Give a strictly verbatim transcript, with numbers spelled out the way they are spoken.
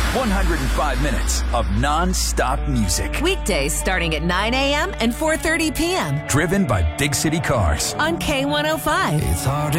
one hundred five minutes of non-stop music. Weekdays starting at nine a.m. and four thirty p.m. Driven by Big City Cars. On K one oh five. It's hard